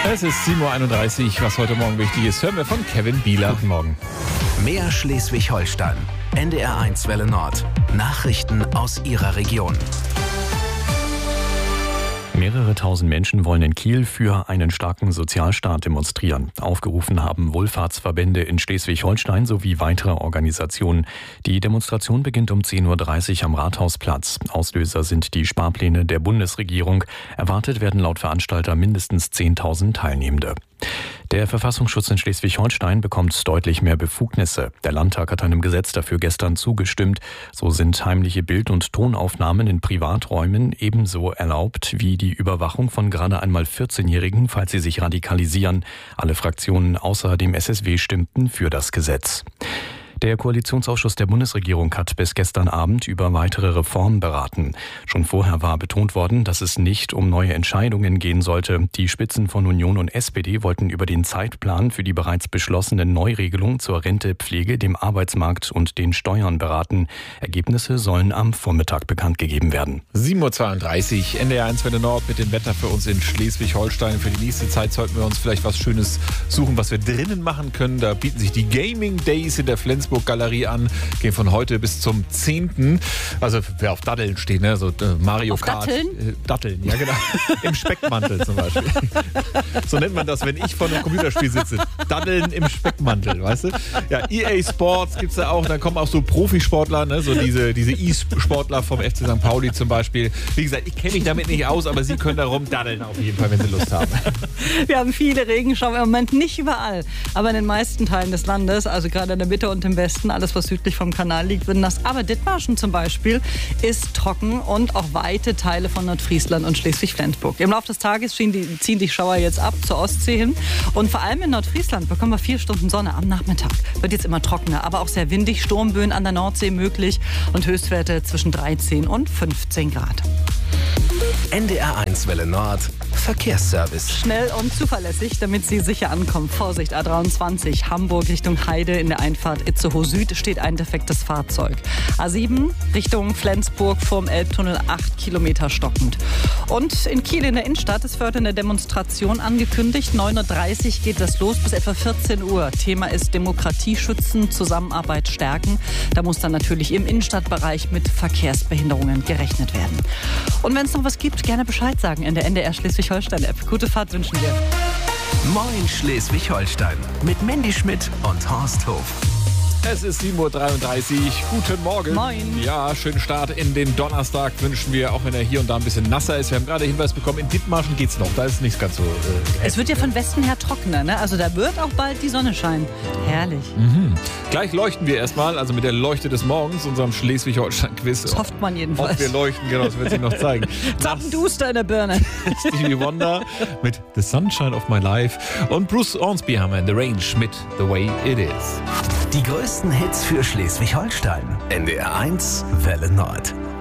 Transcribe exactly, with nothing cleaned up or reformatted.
Es ist sieben Uhr einunddreißig, was heute Morgen wichtig ist, hören wir von Kevin Bieler. Guten Morgen. Mehr Schleswig-Holstein. N D R eins Welle Nord. Nachrichten aus Ihrer Region. Mehrere tausend Menschen wollen in Kiel für einen starken Sozialstaat demonstrieren. Aufgerufen haben Wohlfahrtsverbände in Schleswig-Holstein sowie weitere Organisationen. Die Demonstration beginnt um zehn Uhr dreißig am Rathausplatz. Auslöser sind die Sparpläne der Bundesregierung. Erwartet werden laut Veranstalter mindestens zehntausend Teilnehmende. Der Verfassungsschutz in Schleswig-Holstein bekommt deutlich mehr Befugnisse. Der Landtag hat einem Gesetz dafür gestern zugestimmt. So sind heimliche Bild- und Tonaufnahmen in Privaträumen ebenso erlaubt wie die Überwachung von gerade einmal vierzehnjährigen, falls sie sich radikalisieren. Alle Fraktionen außer dem S S W stimmten für das Gesetz. Der Koalitionsausschuss der Bundesregierung hat bis gestern Abend über weitere Reformen beraten. Schon vorher war betont worden, dass es nicht um neue Entscheidungen gehen sollte. Die Spitzen von Union und S P D wollten über den Zeitplan für die bereits beschlossene Neuregelung zur Rente, Pflege, dem Arbeitsmarkt und den Steuern beraten. Ergebnisse sollen am Vormittag bekannt gegeben werden. sieben Uhr zweiunddreißig, N D R eins Welle Nord mit dem Wetter für uns in Schleswig-Holstein. Für die nächste Zeit sollten wir uns vielleicht was Schönes suchen, was wir drinnen machen können. Da bieten sich die Gaming Days in der Flensburg Galerie an, gehen von heute bis zum zehnten Also wer auf Datteln steht, ne? So äh, Mario auf Kart. Datteln? Äh, Datteln, ja genau. Im Speckmantel zum Beispiel. So nennt man das, wenn ich vor einem Computerspiel sitze. Datteln im Speckmantel, weißt du? Ja, E A Sports gibt's da auch. Dann kommen auch so Profisportler, ne? So diese diese E-Sportler vom F C Sankt Pauli zum Beispiel. Wie gesagt, ich kenne mich damit nicht aus, aber Sie können darum daddeln auf jeden Fall, wenn Sie Lust haben. Wir haben viele Regenschauer, im Moment nicht überall, aber in den meisten Teilen des Landes, also gerade in der Mitte und im Westen, alles was südlich vom Kanal liegt, wird nass. Aber Dithmarschen zum Beispiel ist trocken und auch weite Teile von Nordfriesland und Schleswig-Flensburg. Im Laufe des Tages ziehen die, ziehen die Schauer jetzt ab zur Ostsee hin und vor allem in Nordfriesland bekommen wir vier Stunden Sonne am Nachmittag. Wird jetzt immer trockener, aber auch sehr windig, Sturmböen an der Nordsee möglich und Höchstwerte zwischen dreizehn und fünfzehn Grad. N D R eins Welle Nord. Verkehrsservice. Schnell und zuverlässig, damit Sie sicher ankommen. Vorsicht, A dreiundzwanzig, Hamburg Richtung Heide in der Einfahrt Itzehoe Süd steht ein defektes Fahrzeug. A sieben Richtung Flensburg vorm Elbtunnel acht Kilometer stockend. Und in Kiel in der Innenstadt ist für heute eine Demonstration angekündigt. neun Uhr dreißig geht das los bis etwa vierzehn Uhr. Thema ist Demokratie schützen, Zusammenarbeit stärken. Da muss dann natürlich im Innenstadtbereich mit Verkehrsbehinderungen gerechnet werden. Und wenn es noch was gibt, gerne Bescheid sagen in der N D R Schleswig-Holstein-App. Gute Fahrt wünschen wir. Moin Schleswig-Holstein mit Mandy Schmidt und Horst Hof. Es ist sieben Uhr dreiunddreißig. Guten Morgen. Moin. Ja, schönen Start in den Donnerstag wünschen wir, auch wenn er hier und da ein bisschen nasser ist. Wir haben gerade Hinweis bekommen, in Dithmarschen geht's noch. Da ist es nicht ganz so äh, Es wird ja von Westen her trockener, ne? Also da wird auch bald die Sonne scheinen. Herrlich. Mhm. Gleich leuchten wir erstmal, also mit der Leuchte des Morgens, unserem Schleswig-Holstein-Quiz. Das hofft man jedenfalls. Ob wir leuchten, genau, das wird sich noch zeigen. Zappenduster in der Birne. Stevie Wonder mit The Sunshine of My Life und Bruce Ormsby haben wir in The Range mit The Way It Is. Die größten Hits für Schleswig-Holstein. N D R eins Welle Nord.